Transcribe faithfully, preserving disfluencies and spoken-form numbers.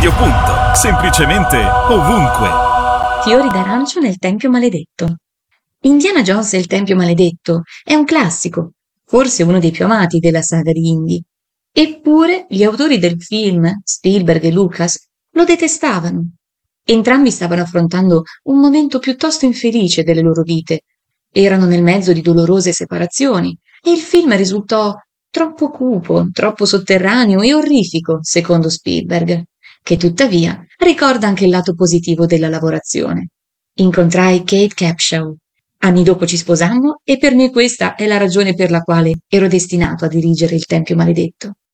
medio punto, semplicemente ovunque. Fiori d'arancio nel Tempio Maledetto. Indiana Jones e il Tempio Maledetto è un classico, forse uno dei più amati della saga di Indy. Eppure gli autori del film, Spielberg e Lucas, lo detestavano. Entrambi stavano affrontando un momento piuttosto infelice delle loro vite. Erano nel mezzo di dolorose separazioni e il film risultò troppo cupo, troppo sotterraneo e orrifico, secondo Spielberg, che tuttavia ricorda anche il lato positivo della lavorazione. Incontrai Kate Capshaw. Anni dopo ci sposammo e per me questa è la ragione per la quale ero destinato a dirigere il Tempio Maledetto.